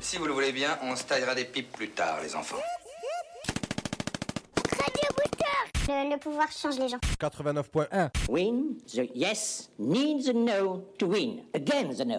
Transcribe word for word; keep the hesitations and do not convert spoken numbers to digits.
Si vous le voulez bien, on se taillera des pipes plus tard, les enfants. Radio Booster. Le, le pouvoir change les gens. quatre-vingt-neuf point un. Win the yes needs a no to win. Again the no.